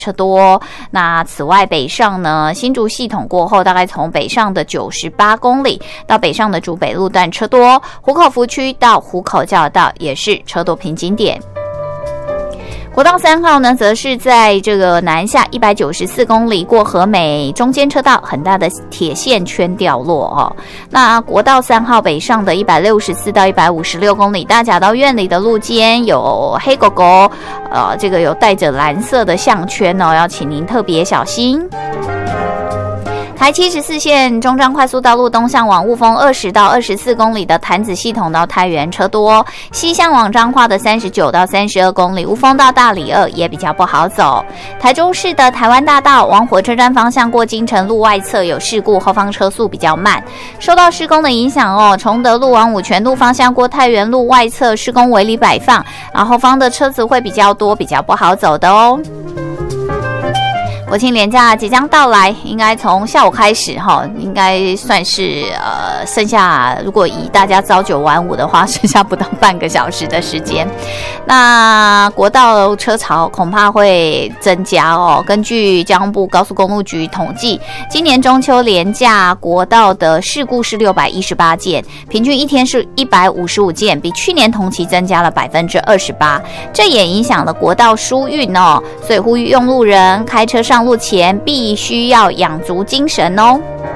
车多。那此外北上呢，新竹系统过后，大概从北上的98公里到北上的竹北路段车多，湖口福区到湖口交流道也是车多瓶颈点。国道3号呢，则是在这个南下194公里过和美中间车道，很大的铁线圈掉落哦。那国道3号北上的164到156公里，大甲到苑里的路肩有黑狗狗，这个有带着蓝色的项圈哦，要请您特别小心。台74线中彰快速道路东向往雾峰20到24公里的潭子系统到太原车多，西向往彰化的39到32公里雾峰到大里2也比较不好走。台中市的台湾大道往火车站方向过金城路外侧有事故，后方车速比较慢。受到施工的影响哦，崇德路往五权路方向过太原路外侧施工围篱摆放，然后后方的车子会比较多，比较不好走的哦。国庆连假即将到来，应该从下午开始哈，应该算是剩下，如果以大家朝9晚5的话，剩下不到半个小时的时间。那国道车潮恐怕会增加哦。根据交通部高速公路局统计，今年中秋连假国道的事故是618件，平均一天是155件，比去年同期增加了28%。这也影响了国道疏运哦，所以呼吁用路人开车上路前必须要养足精神哦。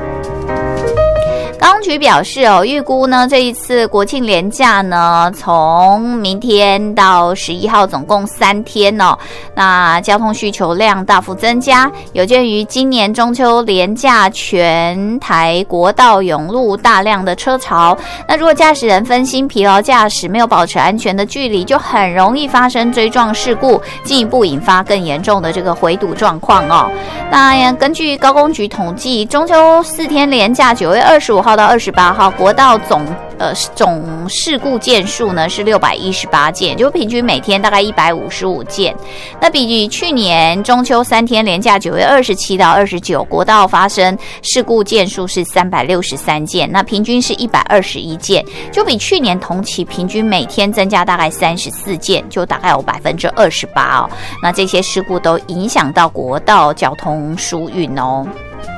高公局表示预估呢这一次国庆连假呢，从明天到11号总共3天哦，那交通需求量大幅增加，有鉴于今年中秋连假全台国道涌入大量的车潮，那如果驾驶人分心疲劳驾驶，没有保持安全的距离，就很容易发生追撞事故，进一步引发更严重的这个回堵状况哦。那根据高公局统计，中秋4天连假9月25号到28号国道总事故件数呢是618件，就平均每天大概155件。那比去年中秋3天连假9月27到29国道发生事故件数是363件，那平均是121件，就比去年同期平均每天增加大概34件，就大概有28%哦。那这些事故都影响到国道交通疏运哦。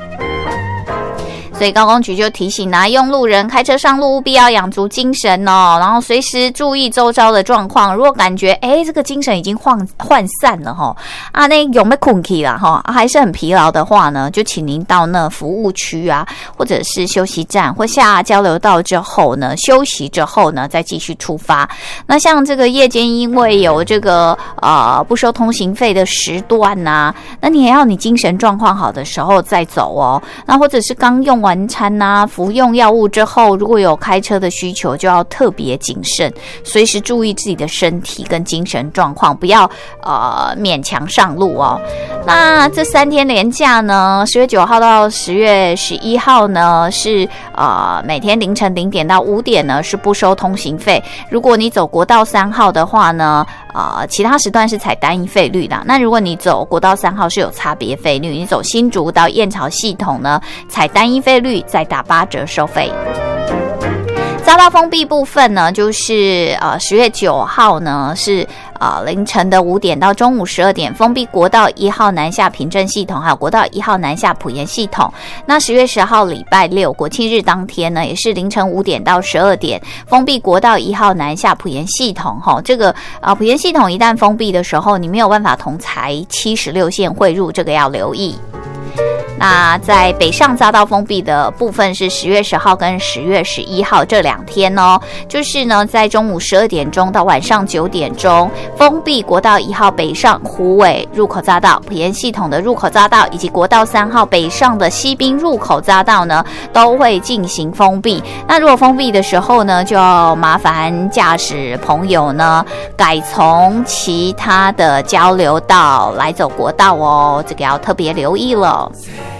所以高公局就提醒用路人开车上路务必要养足精神哦，然后随时注意周遭的状况。如果感觉这个精神已经涣散了那有没有困起啦还是很疲劳的话呢，就请您到那服务区啊，或者是休息站或下交流道之后呢，休息之后呢再继续出发。那像这个夜间因为有这个不收通行费的时段啊，那你也要你精神状况好的时候再走哦。那或者是刚用完餐服用药物之后，如果有开车的需求，就要特别谨慎，随时注意自己的身体跟精神状况，不要勉强上路哦。那这3天连假呢，10月9号到10月11号呢是每天凌晨0点到5点呢是不收通行费。如果你走国道3号的话呢，其他时段是采单一费率的。那如果你走国道3号是有差别费率，你走新竹到燕巢系统呢采单一费率再打8折收费。匝道封闭部分呢，就是10月9号呢是凌晨的5点到中午12点封闭国道1号南下平镇系统，还有国道1号南下埔盐系统。那10月10号礼拜六国庆日当天呢，也是凌晨5点到12点封闭国道1号南下埔盐系统。这个埔盐系统一旦封闭的时候，你没有办法同台76线汇入，这个要留意。那在北上匝道封闭的部分是10月10号跟10月11号这2天哦，就是呢在中午12点钟到晚上9点钟封闭国道1号北上虎尾入口匝道、埔盐系统的入口匝道以及国道3号北上的西滨入口匝道呢都会进行封闭。那如果封闭的时候呢，就要麻烦驾驶朋友呢改从其他的交流道来走国道哦，这个要特别留意了。